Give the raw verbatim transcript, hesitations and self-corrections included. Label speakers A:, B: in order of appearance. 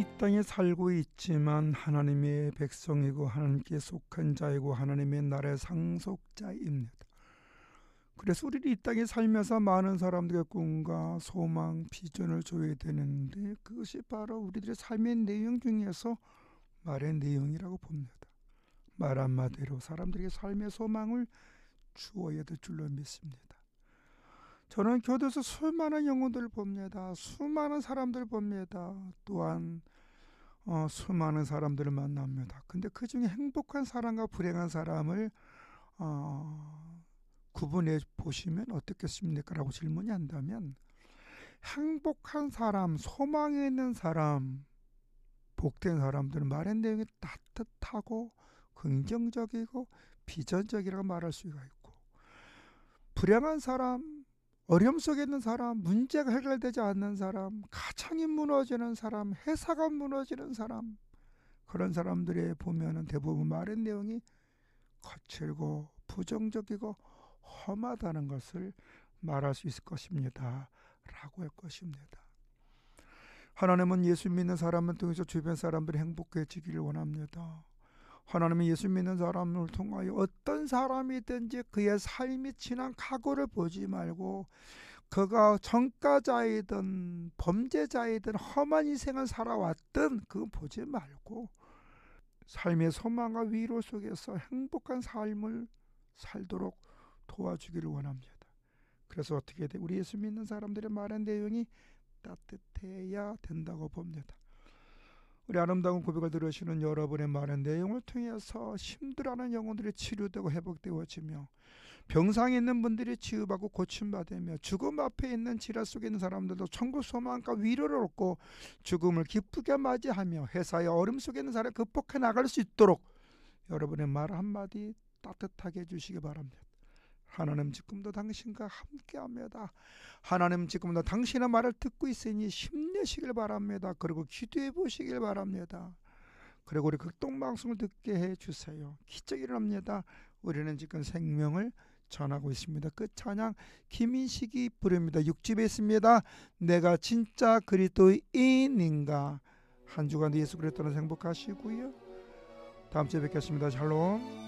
A: 땅에 살고 있지만 하나님의 백성이고 하나님께 속한 자이고 하나님의 나라의 상속자입니다. 그래서 우리는 이 땅에 살면서 많은 사람들의 꿈과 소망, 비전을 줘야 되는데 그것이 바로 우리들의 삶의 내용 중에서 말의 내용이라고 봅니다. 말 한마디로 사람들에게 삶의 소망을 주어야 될 줄로 믿습니다. 저는 교도소 수많은 영혼들을 봅니다. 수많은 사람들을 봅니다. 또한 어, 수많은 사람들을 만납니다. 근데 그 중에 행복한 사람과 불행한 사람을 어, 구분해 보시면 어떻겠습니까? 라고 질문이 한다면 행복한 사람, 소망이 있는 사람, 복된 사람들은 말의 내용이 따뜻하고 긍정적이고 비전적이라고 말할 수가 있고, 불행한 사람, 어려움 속에 있는 사람, 문제가 해결되지 않는 사람, 가정이 무너지는 사람, 회사가 무너지는 사람, 그런 사람들에 보면은 대부분 말의 내용이 거칠고 부정적이고 험하다는 것을 말할 수 있을 것입니다. 라고 할 것입니다. 하나님은 예수 믿는 사람을 통해서 주변 사람들이 행복해지기를 원합니다. 하나님은 예수 믿는 사람을 통하여 어떤 사람이든지 그의 삶이 지난 과거를 보지 말고 그가 전과자이든 범죄자이든 험한 인생을 살아왔든 그건 보지 말고 삶의 소망과 위로 속에서 행복한 삶을 살도록 도와주기를 원합니다. 그래서 어떻게 돼? 우리 예수 믿는 사람들의 말한 내용이 따뜻해야 된다고 봅니다. 우리 아름다운 고백을 들으시는 여러분의 말한 내용을 통해서 힘들어하는 영혼들이 치료되고 회복되어지며 병상에 있는 분들이 치유받고 고침받으며 죽음 앞에 있는 질환 속에 있는 사람들도 천국 소망과 위로를 얻고 죽음을 기쁘게 맞이하며 회사의 어려움 속에 있는 사람을 극복해 나갈 수 있도록 여러분의 말 한마디 따뜻하게 해주시기 바랍니다. 하나님 지금도 당신과 함께합니다. 하나님 지금도 당신의 말을 듣고 있으니 힘내시길 바랍니다. 그리고 기도해 보시길 바랍니다. 그리고 우리 극동방송을 듣게 해주세요. 기적이 일어납니다. 우리는 지금 생명을 전하고 있습니다. 그 찬양 김인식이 부릅니다. 육 집에 있습니다. 내가 진짜 그리스도인인가. 한 주간 예수 그리스도는 행복하시고요. 다음 주에 뵙겠습니다. 샬롬.